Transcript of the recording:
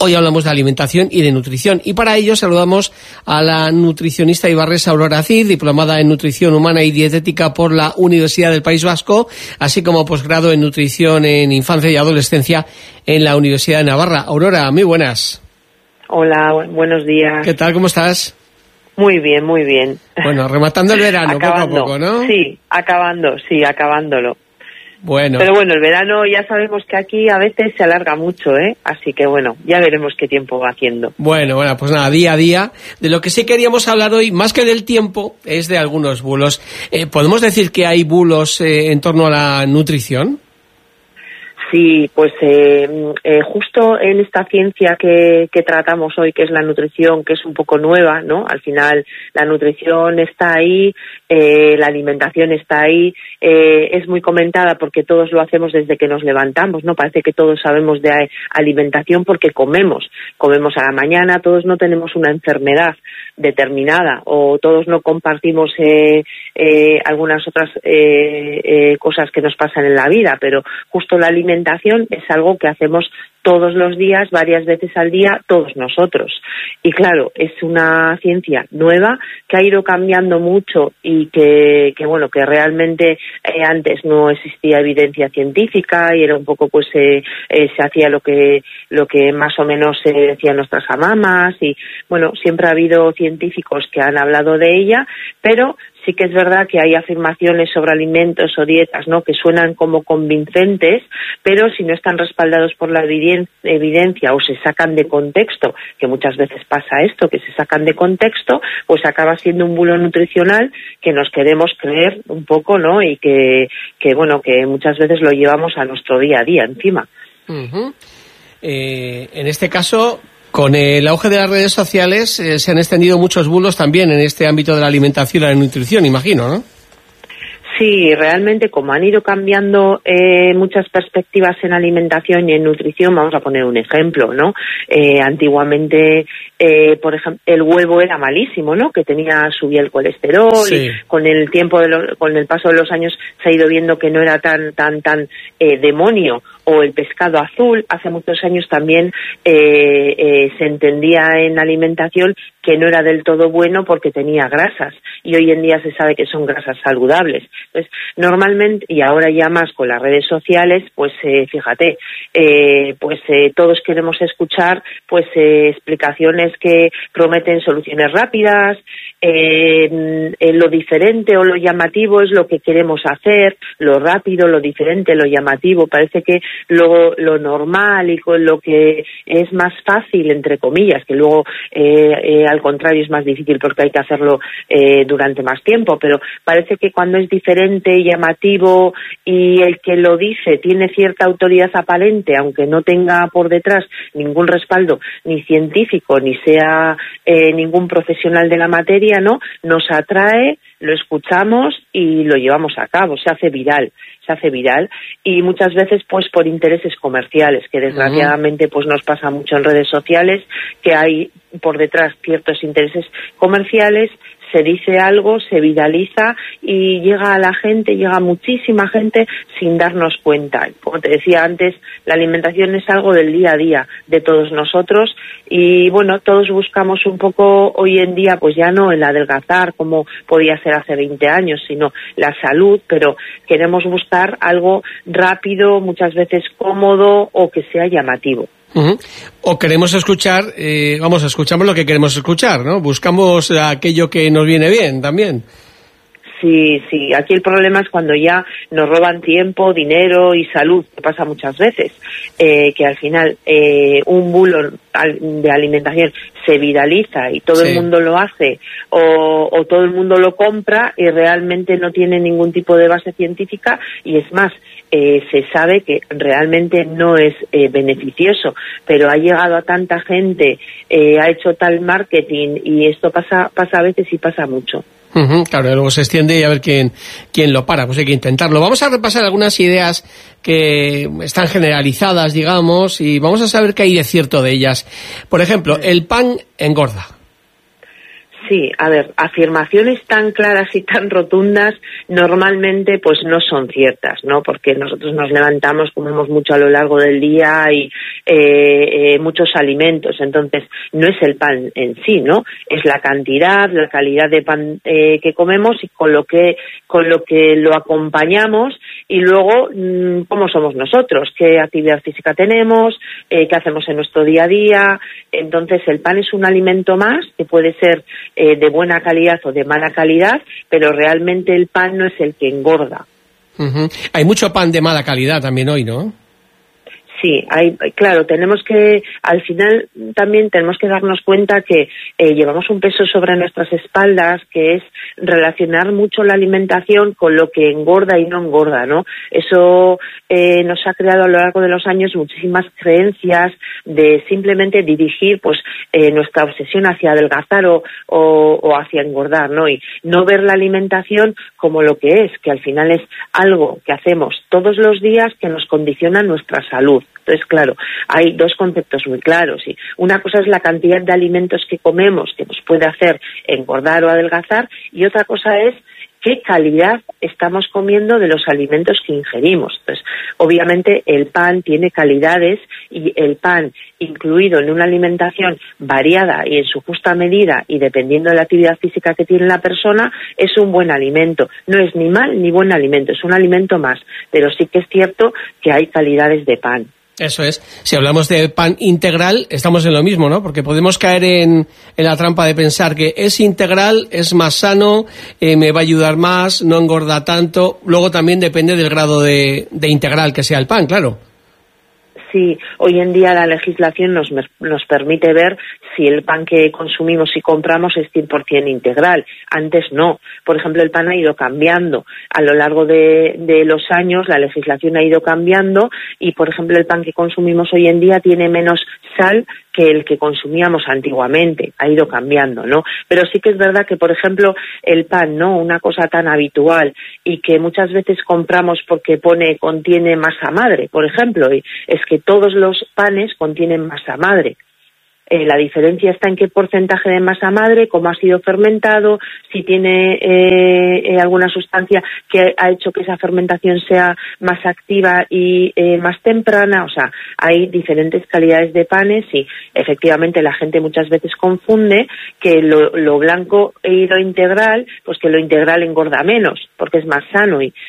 Hoy hablamos de alimentación y de nutrición, y para ello saludamos a la nutricionista ibarresa Aurora Cid, diplomada en nutrición humana y dietética por la Universidad del País Vasco, así como posgrado en nutrición en infancia y adolescencia en la Universidad de Navarra. Aurora, muy buenas. Hola, buenos días. ¿Qué tal? ¿Cómo estás? Muy bien, muy bien. Bueno, rematando el verano poco a poco, ¿no? Sí, acabándolo. Bueno. Pero bueno, el verano ya sabemos que aquí a veces se alarga mucho, ¿eh? Así que bueno, ya veremos qué tiempo va haciendo. Bueno, pues nada, día a día. De lo que sí queríamos hablar hoy, más que del tiempo, es de algunos bulos. ¿Podemos decir que hay bulos en torno a la nutrición? Sí, pues justo en esta ciencia que tratamos hoy, que es la nutrición, que es un poco nueva, ¿no? Al final la nutrición está ahí, la alimentación está ahí, es muy comentada porque todos lo hacemos desde que nos levantamos, ¿no? Parece que todos sabemos de alimentación porque comemos a la mañana, todos no tenemos una enfermedad determinada o todos no compartimos algunas otras cosas que nos pasan en la vida, pero justo la alimentación es algo que hacemos todos los días, varias veces al día, todos nosotros. Y claro, es una ciencia nueva que ha ido cambiando mucho y que realmente antes no existía evidencia científica y era un poco se hacía lo que más o menos se decían nuestras mamás y bueno, siempre ha habido científicos que han hablado de ella, pero sí que es verdad que hay afirmaciones sobre alimentos o dietas, ¿no?, que suenan como convincentes, pero si no están respaldados por la evidencia o se sacan de contexto, que muchas veces pasa esto, que se sacan de contexto, pues acaba siendo un bulo nutricional que nos queremos creer un poco, ¿no?, y que muchas veces lo llevamos a nuestro día a día encima. Uh-huh. En este caso, con el auge de las redes sociales se han extendido muchos bulos también en este ámbito de la alimentación y la nutrición, imagino, ¿no? Sí, realmente como han ido cambiando muchas perspectivas en alimentación y en nutrición, vamos a poner un ejemplo, ¿no? Antiguamente, por ejemplo, el huevo era malísimo, ¿no? Que subía el colesterol, sí. Y con el tiempo con el paso de los años se ha ido viendo que no era tan demonio. O el pescado azul, hace muchos años también se entendía en alimentación que no era del todo bueno porque tenía grasas y hoy en día se sabe que son grasas saludables. Entonces, normalmente, y ahora ya más con las redes sociales, pues fíjate, todos queremos escuchar explicaciones que prometen soluciones rápidas, lo diferente o lo llamativo es lo que queremos hacer, lo rápido, lo diferente, lo llamativo, parece que lo normal y con lo que es más fácil, entre comillas, que luego al contrario es más difícil porque hay que hacerlo durante más tiempo, pero parece que cuando es diferente, llamativo y el que lo dice tiene cierta autoridad aparente, aunque no tenga por detrás ningún respaldo ni científico ni sea ningún profesional de la materia, ¿no?, nos atrae, lo escuchamos y lo llevamos a cabo, se hace viral y muchas veces pues por intereses comerciales, que desgraciadamente pues nos pasa mucho en redes sociales, que hay por detrás ciertos intereses comerciales, se dice algo, se viraliza y llega a la gente, llega a muchísima gente sin darnos cuenta. Como te decía antes, la alimentación es algo del día a día de todos nosotros y bueno, todos buscamos un poco hoy en día, pues ya no el adelgazar como podía ser hace 20 años, sino la salud, pero queremos buscar algo rápido, muchas veces cómodo o que sea llamativo. Uh-huh. O queremos escuchar, escuchamos lo que queremos escuchar, ¿no? Buscamos aquello que nos viene bien también. Sí, aquí el problema es cuando ya nos roban tiempo, dinero y salud, que pasa muchas veces, que al final un bulo de alimentación se viraliza y todo el mundo lo hace o todo el mundo lo compra y realmente no tiene ningún tipo de base científica y es más, se sabe que realmente no es beneficioso, pero ha llegado a tanta gente, ha hecho tal marketing y esto pasa a veces y pasa mucho. Uh-huh, claro, luego se extiende y a ver quién lo para, pues hay que intentarlo. Vamos a repasar algunas ideas que están generalizadas, digamos, y vamos a saber qué hay de cierto de ellas. Por ejemplo, el pan engorda. Sí, a ver, afirmaciones tan claras y tan rotundas normalmente pues no son ciertas, ¿no? Porque nosotros nos levantamos, comemos mucho a lo largo del día y muchos alimentos, entonces no es el pan en sí, ¿no? Es la cantidad, la calidad de pan que comemos y con lo que lo acompañamos y luego cómo somos nosotros, qué actividad física tenemos, qué hacemos en nuestro día a día. Entonces el pan es un alimento más que puede ser de buena calidad o de mala calidad, pero realmente el pan no es el que engorda. Uh-huh. Hay mucho pan de mala calidad también hoy, ¿no? Sí, claro, tenemos que, al final también tenemos que darnos cuenta que llevamos un peso sobre nuestras espaldas, que es relacionar mucho la alimentación con lo que engorda y no engorda, ¿no? Eso nos ha creado a lo largo de los años muchísimas creencias de simplemente dirigir pues nuestra obsesión hacia adelgazar o hacia engordar, ¿no? Y no ver la alimentación como lo que es, que al final es algo que hacemos todos los días que nos condiciona nuestra salud. Entonces, claro, hay dos conceptos muy claros. ¿Sí? Una cosa es la cantidad de alimentos que comemos, que nos puede hacer engordar o adelgazar, y otra cosa es qué calidad estamos comiendo de los alimentos que ingerimos. Entonces, obviamente, el pan tiene calidades y el pan incluido en una alimentación variada y en su justa medida y dependiendo de la actividad física que tiene la persona, es un buen alimento. No es ni mal ni buen alimento, es un alimento más. Pero sí que es cierto que hay calidades de pan. Eso es. Si hablamos de pan integral, estamos en lo mismo, ¿no? Porque podemos caer en la trampa de pensar que es integral, es más sano, me va a ayudar más, no engorda tanto. Luego también depende del grado de integral que sea el pan, claro. Sí, hoy en día la legislación nos permite ver si el pan que consumimos y compramos es 100% integral. Antes no. Por ejemplo, el pan ha ido cambiando. A lo largo de los años la legislación ha ido cambiando y, por ejemplo, el pan que consumimos hoy en día tiene menos sal que el que consumíamos antiguamente. Ha ido cambiando, ¿no? Pero sí que es verdad que, por ejemplo, el pan, ¿no? Una cosa tan habitual y que muchas veces compramos porque contiene masa madre, por ejemplo, y es que todos los panes contienen masa madre. La diferencia está en qué porcentaje de masa madre, cómo ha sido fermentado, si tiene alguna sustancia que ha hecho que esa fermentación sea más activa y más temprana. O sea, hay diferentes calidades de panes y efectivamente la gente muchas veces confunde que lo blanco y lo integral, pues que lo integral engorda menos porque es más sano y